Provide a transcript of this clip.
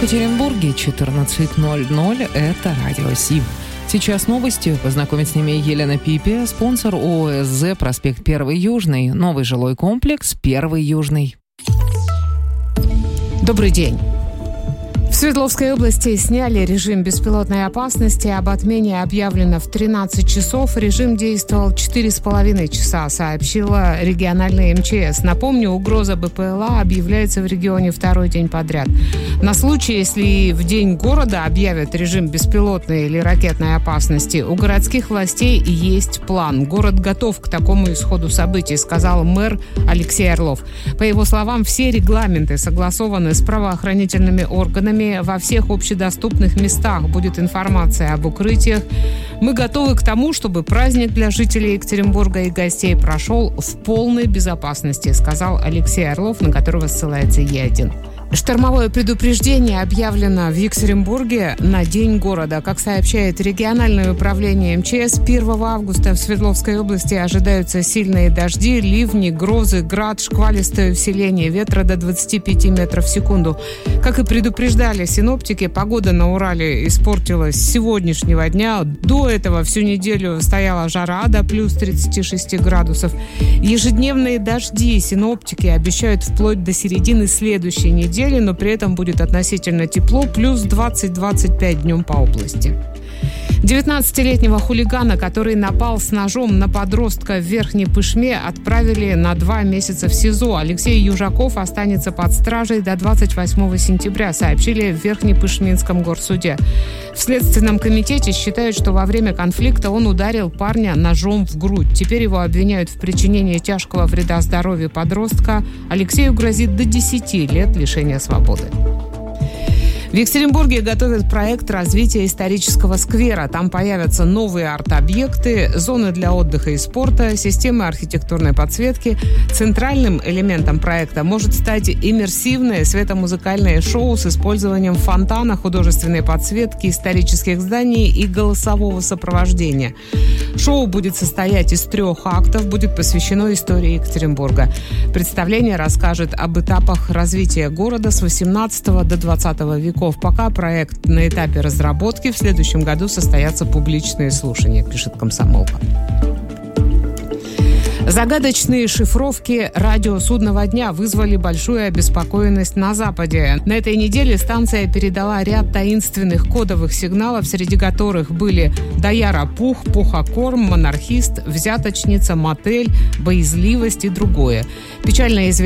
Екатеринбурге 14:00. Это Радио СИ. Сейчас новости. Познакомить с ними Елена Пипи, спонсор ООСЗ «Проспект 1 Южный». Новый жилой комплекс «1 Южный». Добрый день. В Свердловской области сняли режим беспилотной опасности. Об отмене объявлено в 13 часов. Режим действовал 4,5 часа, сообщила региональная МЧС. Напомню, угроза БПЛА объявляется в регионе второй день подряд. На случай, если в день города объявят режим беспилотной или ракетной опасности, у городских властей есть план. Город готов к такому исходу событий, сказал мэр Алексей Орлов. По его словам, все регламенты согласованы с правоохранительными органами. Во всех общедоступных местах будет информация об укрытиях. Мы готовы к тому, чтобы праздник для жителей Екатеринбурга и гостей прошел в полной безопасности, сказал Алексей Орлов, на которого ссылается Е1. Штормовое предупреждение объявлено в Екатеринбурге на День города. Как сообщает региональное управление МЧС, 1 августа в Свердловской области ожидаются сильные дожди, ливни, грозы, град, шквалистое усиление ветра до 25 метров в секунду. Как и предупреждали синоптики, погода на Урале испортилась с сегодняшнего дня. До этого всю неделю стояла жара до плюс 36 градусов. Ежедневные дожди синоптики обещают вплоть до середины следующей недели, но при этом будет относительно тепло, плюс 20-25 днем по области. 19-летнего хулигана, который напал с ножом на подростка в Верхней Пышме, отправили на 2 месяца в СИЗО. Алексей Южаков останется под стражей до 28 сентября, сообщили в Верхнепышминском горсуде. В Следственном комитете считают, что во время конфликта он ударил парня ножом в грудь. Теперь его обвиняют в причинении тяжкого вреда здоровью подростка. Алексею грозит до 10 лет лишения свободы. В Екатеринбурге готовят проект развития исторического сквера. Там появятся новые арт-объекты, зоны для отдыха и спорта, системы архитектурной подсветки. Центральным элементом проекта может стать иммерсивное светомузыкальное шоу с использованием фонтана, художественной подсветки, исторических зданий и голосового сопровождения. Шоу будет состоять из 3 актов, будет посвящено истории Екатеринбурга. Представление расскажет об этапах развития города с 18 до 20 веков. Пока проект на этапе разработки, в следующем году состоятся публичные слушания, пишет «Комсомолка». Загадочные шифровки радиосудного дня вызвали большую обеспокоенность на Западе. На этой неделе станция передала ряд таинственных кодовых сигналов, среди которых были «Даяра Пух», «Пухокорм», «Монархист», «Взяточница», «Мотель», «Боязливость» и другое. Печально известно,